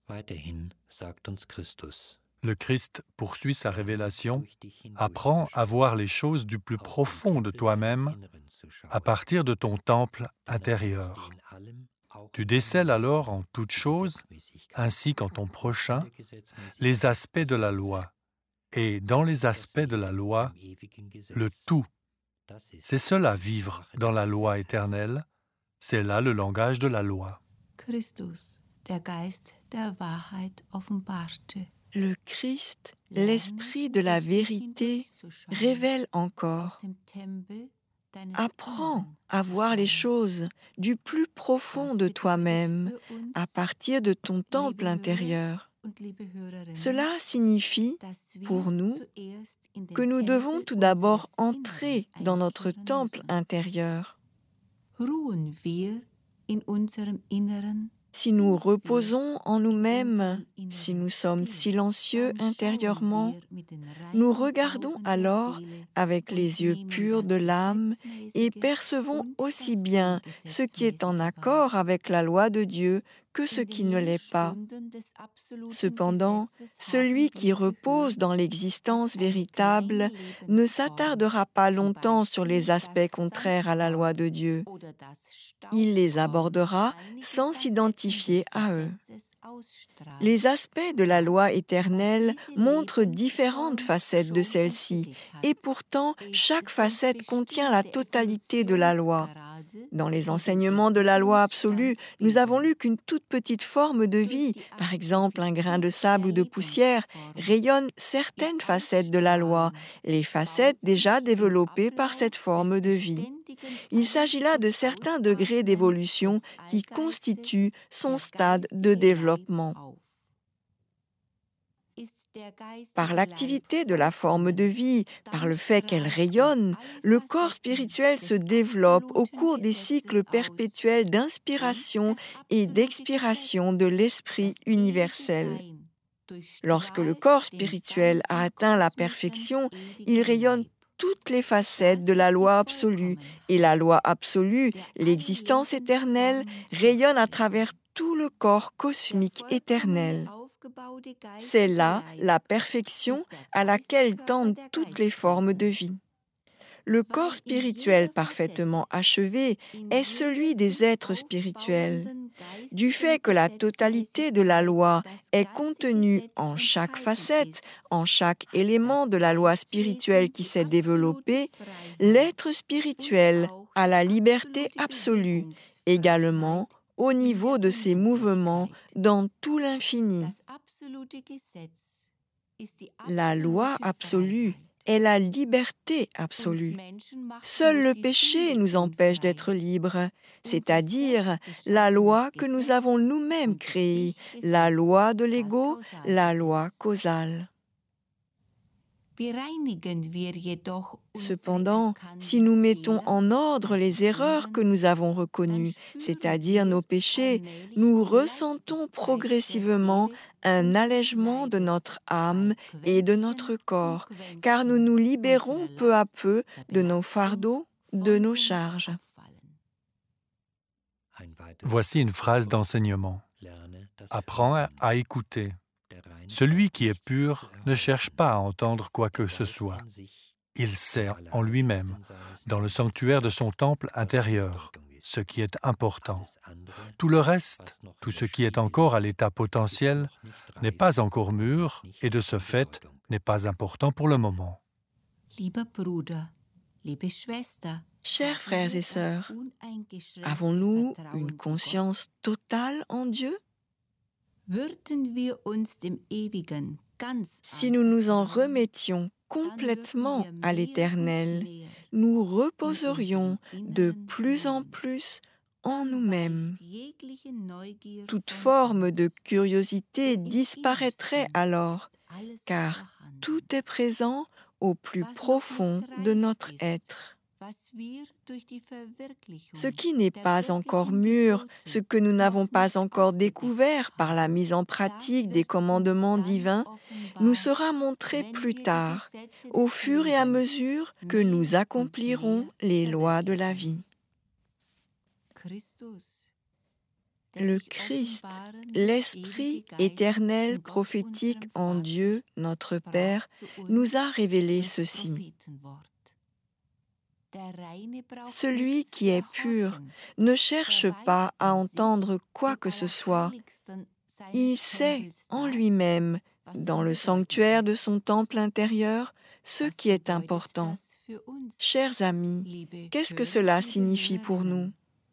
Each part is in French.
Weiterhin sagt uns Christus: Le Christ poursuit sa révélation, apprend à voir les choses du plus profond de toi-même à partir de ton temple intérieur. Tu décèles alors en toutes choses, ainsi qu'en ton prochain, les aspects de la loi, et dans les aspects de la loi, le tout. C'est cela vivre dans la loi éternelle, c'est là le langage de la loi. Christus, der Geist der Wahrheit offenbarte. Le Christ, l'Esprit de la vérité, révèle encore. Apprends à voir les choses du plus profond de toi-même à partir de ton temple intérieur. Cela signifie, pour nous, que nous devons tout d'abord entrer dans notre temple intérieur. Ruhen wir in unserem Inneren. Si nous reposons en nous-mêmes, si nous sommes silencieux intérieurement, nous regardons alors avec les yeux purs de l'âme et percevons aussi bien ce qui est en accord avec la loi de Dieu que ce qui ne l'est pas. Cependant, celui qui repose dans l'existence véritable ne s'attardera pas longtemps sur les aspects contraires à la loi de Dieu. Il les abordera sans s'identifier à eux. Les aspects de la loi éternelle montrent différentes facettes de celle-ci, et pourtant chaque facette contient la totalité de la loi. Dans les enseignements de la loi absolue, nous avons lu qu'une toute petite forme de vie, par exemple un grain de sable ou de poussière, rayonne certaines facettes de la loi, les facettes déjà développées par cette forme de vie. Il s'agit là de certains degrés d'évolution qui constituent son stade de développement. Par l'activité de la forme de vie, par le fait qu'elle rayonne, le corps spirituel se développe au cours des cycles perpétuels d'inspiration et d'expiration de l'esprit universel. Lorsque le corps spirituel a atteint la perfection, il rayonne toutes les facettes de la loi absolue, et la loi absolue, l'existence éternelle, rayonne à travers tout le corps cosmique éternel. C'est là la perfection à laquelle tendent toutes les formes de vie. Le corps spirituel parfaitement achevé est celui des êtres spirituels. Du fait que la totalité de la loi est contenue en chaque facette, en chaque élément de la loi spirituelle qui s'est développée, l'être spirituel a la liberté absolue, également au niveau de ses mouvements dans tout l'infini. La loi absolue est la liberté absolue. Seul le péché nous empêche d'être libres, c'est-à-dire la loi que nous avons nous-mêmes créée, la loi de l'ego, la loi causale. Cependant, si nous mettons en ordre les erreurs que nous avons reconnues, c'est-à-dire nos péchés, nous ressentons progressivement un allègement de notre âme et de notre corps, car nous nous libérons peu à peu de nos fardeaux, de nos charges. Voici une phrase d'enseignement. Apprends à écouter. Celui qui est pur ne cherche pas à entendre quoi que ce soit. Il sait en lui-même, dans le sanctuaire de son temple intérieur, ce qui est important. Tout le reste, tout ce qui est encore à l'état potentiel, n'est pas encore mûr et de ce fait n'est pas important pour le moment. Chers frères et sœurs, avons-nous une conscience totale en Dieu? Si nous nous en remettions complètement à l'Éternel, nous reposerions de plus en plus en nous-mêmes. Toute forme de curiosité disparaîtrait alors, car tout est présent au plus profond de notre être. Ce qui n'est pas encore mûr, ce que nous n'avons pas encore découvert par la mise en pratique des commandements divins, nous sera montré plus tard, au fur et à mesure que nous accomplirons les lois de la vie. Le Christ, l'Esprit éternel prophétique en Dieu, notre Père, nous a révélé ceci. Celui qui est pur ne cherche pas à entendre quoi que ce soit. Il sait en lui-même, dans le sanctuaire de son temple intérieur, ce qui est important. Chers amis, qu'est-ce que cela signifie pour nous?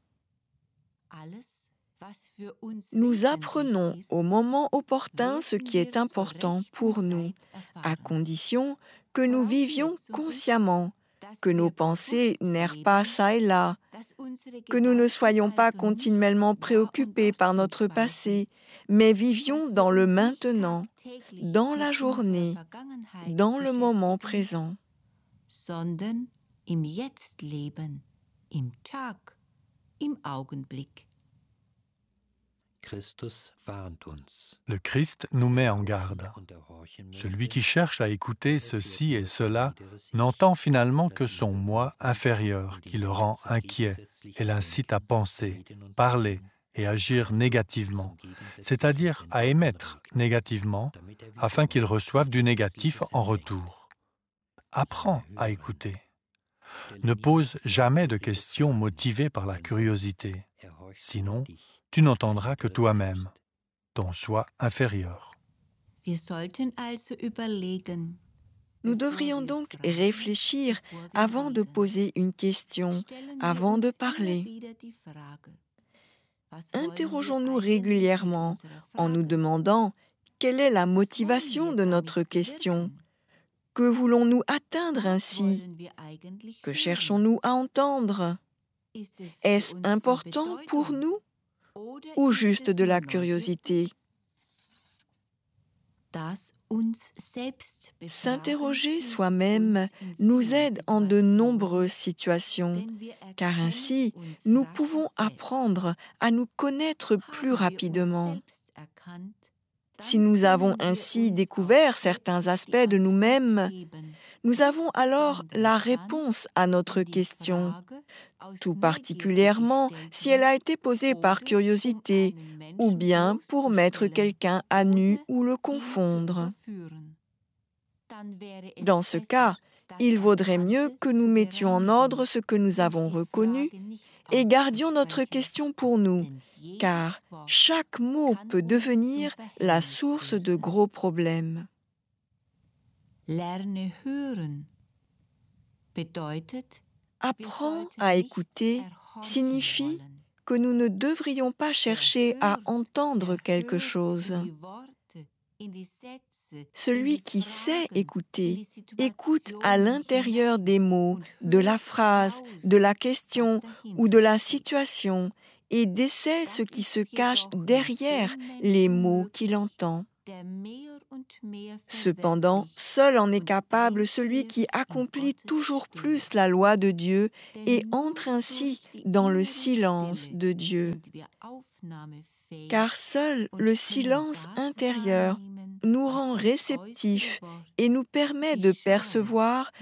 Nous apprenons au moment opportun ce qui est important pour nous, à condition que nous vivions consciemment, que nos pensées n'errent pas çà et là, que nous ne soyons pas continuellement préoccupés par notre passé, mais vivions dans le maintenant, dans la journée, dans le moment présent. Sondern im Jetzt leben, im Tag, im Augenblick. Le Christ nous met en garde. Celui qui cherche à écouter ceci et cela n'entend finalement que son moi inférieur qui le rend inquiet et l'incite à penser, parler et agir négativement, c'est-à-dire à émettre négativement afin qu'il reçoive du négatif en retour. Apprends à écouter. Ne pose jamais de questions motivées par la curiosité. Sinon, tu n'entendras que toi-même, ton soi inférieur. Nous devrions donc réfléchir avant de poser une question, avant de parler. Interrogeons-nous régulièrement en nous demandant quelle est la motivation de notre question. Que voulons-nous atteindre ainsi? Que cherchons-nous à entendre? Est-ce important pour nous ou juste de la curiosité? S'interroger soi-même nous aide en de nombreuses situations, car ainsi nous pouvons apprendre à nous connaître plus rapidement. Si nous avons ainsi découvert certains aspects de nous-mêmes, nous avons alors la réponse à notre question, tout particulièrement si elle a été posée par curiosité ou bien pour mettre quelqu'un à nu ou le confondre. Dans ce cas, il vaudrait mieux que nous mettions en ordre ce que nous avons reconnu et gardions notre question pour nous, car chaque mot peut devenir la source de gros problèmes. Apprends à écouter signifie que nous ne devrions pas chercher à entendre quelque chose. Celui qui sait écouter, écoute à l'intérieur des mots, de la phrase, de la question ou de la situation et décèle ce qui se cache derrière les mots qu'il entend. Cependant, seul en est capable celui qui accomplit toujours plus la loi de Dieu et entre ainsi dans le silence de Dieu. Car seul le silence intérieur nous rend réceptifs et nous permet de percevoir